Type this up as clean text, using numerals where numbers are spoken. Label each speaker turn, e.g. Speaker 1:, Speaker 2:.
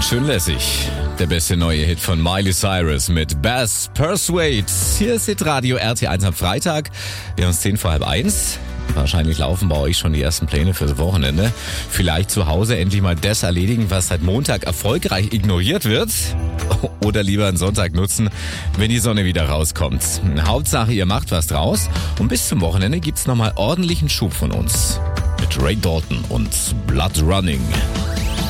Speaker 1: Schön lässig. Der beste neue Hit von Miley Cyrus mit Bass Persuade. Hier ist Hitradio RT1 am Freitag. Wir haben es 10:30. Wahrscheinlich laufen bei euch schon die ersten Pläne fürs Wochenende. Vielleicht zu Hause endlich mal das erledigen, was seit Montag erfolgreich ignoriert wird. Oder lieber einen Sonntag nutzen, wenn die Sonne wieder rauskommt. Hauptsache, ihr macht was draus. Und bis zum Wochenende gibt's nochmal ordentlichen Schub von uns. Mit Ray Dalton und Blood Running.